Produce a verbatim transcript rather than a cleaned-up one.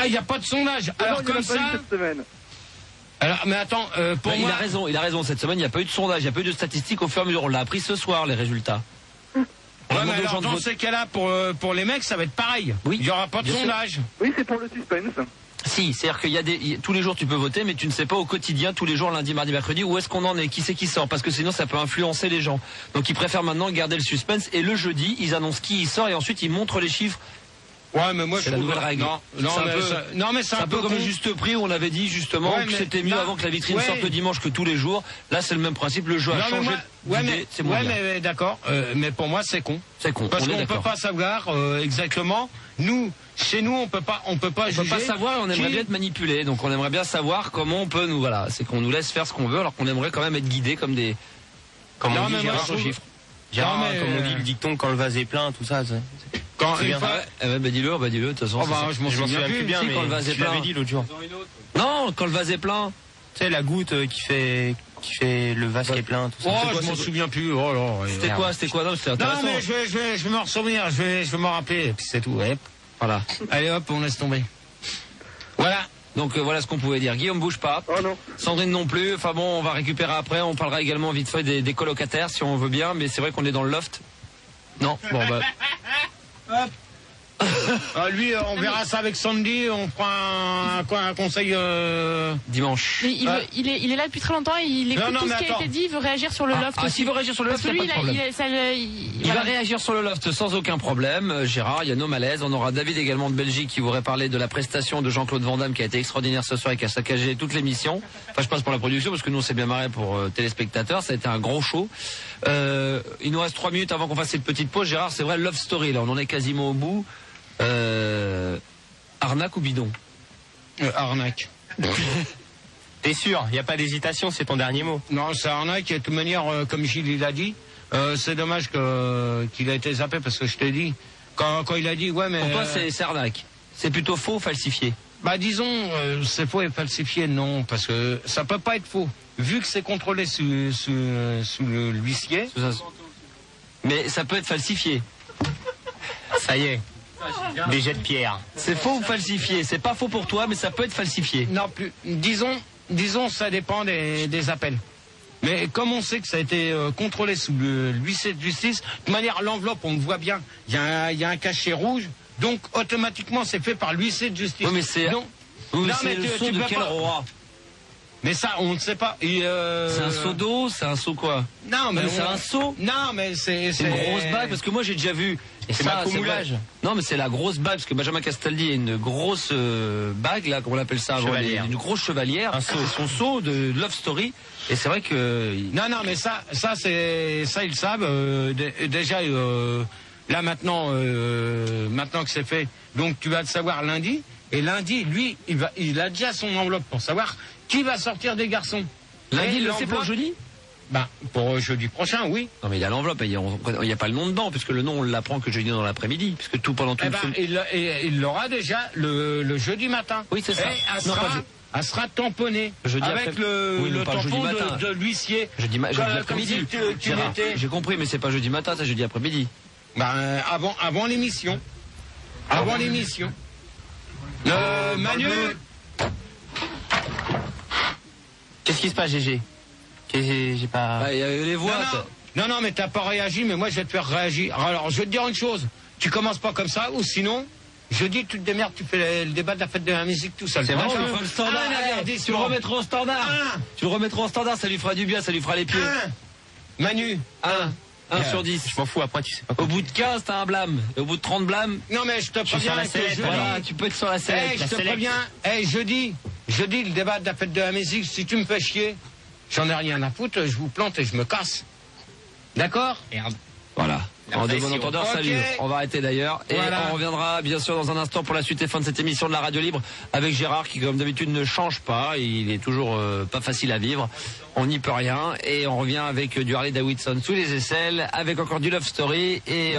il n'y a pas de sondage. Alors non, comme il y en a pas ça. eu cette semaine. Alors, mais attends, euh, pour bah, moi. Il a raison, il a raison. Cette semaine, il n'y a pas eu de sondage, il n'y a pas eu de statistiques au fur et à mesure. On l'a appris ce soir, les résultats. Ouais, mais alors, dans ces cas-là, pour, euh, pour les mecs, ça va être pareil. Oui. Il n'y aura pas de Bien sondage. sûr. Oui, c'est pour le suspense. Si, c'est-à-dire qu'il y a des, il y a- tous les jours tu peux voter, mais tu ne sais pas au quotidien, tous les jours, lundi, mardi, mercredi, où est-ce qu'on en est, qui c'est qui sort, parce que sinon ça peut influencer les gens. Donc ils préfèrent maintenant garder le suspense, et le jeudi, ils annoncent qui y sort, et ensuite ils montrent les chiffres. Ouais, mais moi je C'est la trouve- nouvelle règle. Non, non, C'est un mais peu- ça- non, mais c'est C'est un, un peu comme con. le juste prix où on avait dit justement Ouais, que mais c'était mieux là- avant que la vitrine ouais. sorte le dimanche que tous les jours. Là c'est le même principe, le jeu a Non, mais changé moi- ouais, d'idée, mais, c'est moins ouais, bien. mais d'accord. Euh, mais pour moi, c'est con. C'est con, Parce on est qu'on peut d'accord. pas savoir euh, exactement. Nous, chez nous, on peut pas, on peut pas On juger. peut pas savoir, on aimerait qui- bien être manipulé, donc on aimerait bien savoir comment on peut nous, voilà, c'est qu'on nous laisse faire ce qu'on veut, alors qu'on aimerait quand même être guidé comme des, comme Non, on dit, mais moi, Gérard je trouve- chiffres. Gérard, Non, mais, comme on dit euh, le dicton, quand le vase est plein, tout ça. c'est- Quand c'est une bien. fois- Ah ouais, eh ben, bah dis-le, bah dis-le, de toute façon. Oh, c'est bah, ça. je m'en Je m'en souviens souviens plus. plus bien, si, mais quand le vase est tu l'avais plein. dit l'autre jour. Non, quand le vase est plein. Tu sais, la goutte euh, qui fait, qui fait le vase qui est plein, tout ça. Oh, C'est quoi, je m'en c'est- souviens plus. Oh là. ouais. C'était quoi, c'était quoi? Non, c'était Non, intéressant. mais je vais, je vais, je vais m'en souvenir. Je vais, je vais m'en rappeler. Et puis c'est tout. Ouais. Voilà. Allez hop, on laisse tomber. Voilà. Donc euh, voilà ce qu'on pouvait dire. Guillaume bouge pas. Oh non. Sandrine non plus. Enfin bon, on va récupérer après. On parlera également vite fait des, des colocataires si on veut bien. Mais c'est vrai qu'on est dans le loft. Non. Bon bah. Ah, lui, euh, on verra ça avec Sandy. On fera un, quoi, un conseil. Euh... Dimanche. Mais il, Ah. veut- il, est, il est là depuis très longtemps, il écoute Non, non, tout ce mais qui a attends. été dit, il veut réagir sur le Ah, loft. ah, aussi. s'il veut réagir sur le Parce loft, que y a lui, pas de il, a- problème. il, a- ça le- il- Il voilà. va réagir sur le loft sans aucun problème. Euh, Gérard, il y a nos malaises. On aura David également de Belgique qui voudrait parler de la prestation de Jean-Claude Van Damme qui a été extraordinaire ce soir et qui a saccagé toute l'émission. Enfin, je passe pour la production parce que nous on s'est bien marré pour euh, téléspectateurs. Ça a été un gros show. Euh, il nous reste trois minutes avant qu'on fasse cette petite pause. Gérard, c'est vrai, Love Story, là, on en est quasiment au bout. Euh, arnaque ou bidon? Euh, arnaque. T'es sûr, il n'y a pas d'hésitation, c'est ton dernier mot. Non, c'est arnaque. Et de toute manière, euh, comme Gilles il a dit, euh, c'est dommage que qu'il a été zappé parce que je t'ai dit quand, quand il a dit ouais mais. Pour toi, euh, c'est c'est arnaque. C'est plutôt faux ou falsifié? Bah disons, euh, c'est faux et falsifié, non, parce que ça peut pas être faux. Vu que c'est contrôlé sous, sous, sous le- l'huissier. Mais ça peut être falsifié. Ça y est. Des jets de pierre. C'est faux ou falsifié? C'est pas faux pour toi, mais ça peut être falsifié. Non, plus. Disons, disons, ça dépend des, des appels. Mais comme on sait que ça a été euh, contrôlé sous le- l'huissier de justice, de toute manière, l'enveloppe, on le voit bien, il y, a un- il y a un cachet rouge, donc automatiquement, c'est fait par l'huissier de justice. Oui, mais c'est. Non, Oui, mais Non, c'est mais le tu- seau tu de peux quel pas- roi? mais ça, on ne sait pas. Et, euh, C'est un seau d'eau? C'est un seau quoi? Non, mais, mais c'est on- un seau? Non, mais c'est C'est une grosse bague parce que moi j'ai déjà vu. Et C'est ça, ma comoulage. vrai. Non mais c'est la grosse bague parce que Benjamin Castaldi a une grosse euh, bague là, comment on appelle ça avant, Chevalière. une grosse chevalière. Un seau. C'est son seau de Love Story. Et c'est vrai que. Non, non, mais ça, ça c'est, ça ils le savent. euh, dé- déjà, euh, là maintenant, euh, maintenant que c'est fait, donc tu vas le savoir lundi. Et lundi, lui, il va, il a déjà son enveloppe pour savoir qui va sortir des garçons. Lundi Et il le sait pour l'enveloppe- jeudi? Ben, pour jeudi prochain, oui. Non mais il y a l'enveloppe, il n'y a, on- il y a pas le nom dedans, puisque le nom on l'apprend que jeudi dans l'après-midi, puisque tout pendant tout Eh le ben, film. il, et- il l'aura déjà le, le jeudi matin. Oui, c'est ça. Et elle Non, sera, pas je- elle sera tamponnée Jeudi avec après- le, Oui, mais le pas jeudi tampon matin. de, de l'huissier. Jeudi, ma- jeudi Comme- après-midi. comme si tu, tu Gérard, l'étais. j'ai compris, mais c'est pas jeudi matin, c'est jeudi après-midi. Ben, avant, avant l'émission. Avant l'émission. Euh, Manu, Qu'est-ce qui se passe, Gégé? Qu'est- J'ai pas. Ah, il y avait les voix. non, ça. non, non, mais t'as pas réagi, mais moi je vais te faire réagir. Alors, je vais te dire une chose. Tu commences pas comme ça, ou sinon, je dis, tu te démerdes, tu fais le, le débat de la fête de la musique tout seul. C'est vrai, Non, ça on le fera le standard. Un Allez, tu le avertissement. remettras au standard. Un. Tu le remettras au standard, ça lui fera du bien, ça lui fera les pieds. Un. Manu. Un. Un Euh, sur dix. Je m'en fous, après tu sais pas Au quoi. bout de quinze, t'as un blâme. Et au bout de trente blâmes, Non, mais je te suis sur préviens la que sellette, jeudi, voilà, tu peux être sur la Eh, sellette. je la te sellette. préviens, eh, jeudi, jeudi, le débat de la fête de la musique, si tu me fais chier, j'en ai rien à foutre, je vous plante et je me casse. D'accord? Merde. Voilà. En de bon pression. entendeur, Ok. salut. On va arrêter d'ailleurs. Et Voilà. on reviendra bien sûr dans un instant pour la suite et fin de cette émission de la radio libre avec Gérard qui comme d'habitude ne change pas. Il est toujours euh, pas facile à vivre. On n'y peut rien. Et on revient avec du Harley Davidson sous les aisselles, avec encore du Love Story et